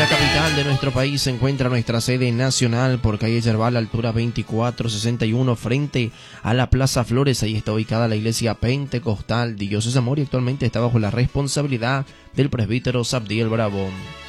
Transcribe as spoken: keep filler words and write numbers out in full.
la capital de nuestro país se encuentra nuestra sede nacional por calle Yerbal, altura veinticuatro sesenta y uno, frente a la Plaza Flores. Ahí está ubicada la iglesia pentecostal Dios es Amor y actualmente está bajo la responsabilidad del presbítero Sabdiel Bravo.